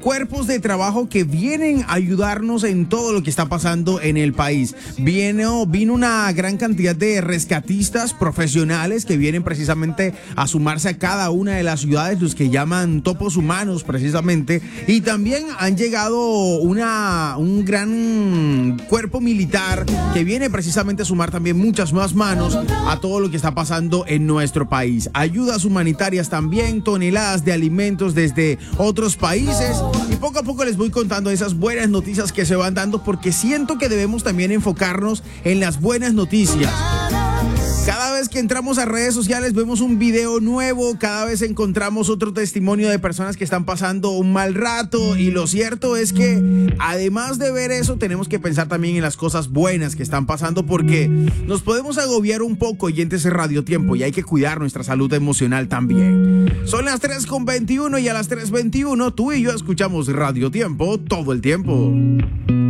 cuerpos de trabajo que vienen a ayudarnos en todo lo que está pasando en el país. Vino una gran cantidad de rescatistas profesionales que vienen precisamente a sumarse a cada una de las ciudades, los que llaman topos humanos precisamente, y también han llegado un gran cuerpo militar que viene precisamente a sumar también muchas más manos a todo lo que está pasando en nuestro país. Ayudas humanitarias también, toneladas de alimentos desde otros países, y poco a poco les voy contando esas buenas noticias que se van dando, porque siento que debemos también enfocarnos en las buenas noticias. Cada vez que entramos a redes sociales vemos un video nuevo, cada vez encontramos otro testimonio de personas que están pasando un mal rato, y lo cierto es que además de ver eso tenemos que pensar también en las cosas buenas que están pasando, porque nos podemos agobiar un poco oyentes de Radio Tiempo, y hay que cuidar nuestra salud emocional también. Son las 3:21 y a las 3:21 tú y yo escuchamos Radio Tiempo todo el tiempo.